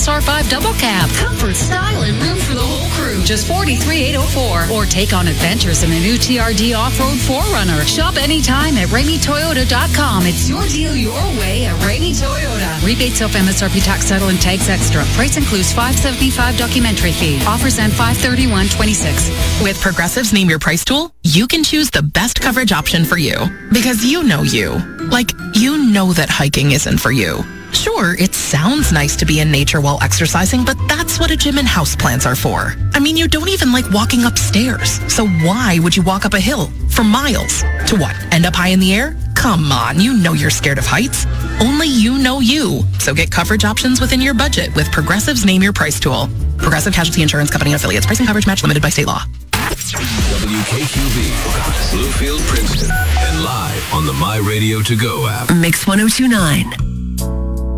R5 double cab. Comfort, style, and room for the whole crew. Just $43,804. Or take on adventures in the new TRD Off-Road 4Runner. Shop anytime at RameyToyota.com. It's your deal your way at Ramey Toyota. Rebates off MSRP tax title and tags extra. Price includes $575 documentary fee. Offers end 5/31/26. With Progressive's Name Your Price tool, you can choose the best coverage option for you. Because you know you. Like, you know that hiking isn't for you. Sure, it sounds nice to be in nature while exercising, but that's what a gym and houseplants are for. I mean, you don't even like walking upstairs. So why would you walk up a hill for miles? To what? End up high in the air? Come on, you know you're scared of heights. Only you know you. So get coverage options within your budget with Progressive's Name Your Price tool. Progressive Casualty Insurance Company and Affiliates. Price and coverage match limited by state law. WKQB, Bluefield, Princeton, and live on the My Radio To Go app. Mix 1029.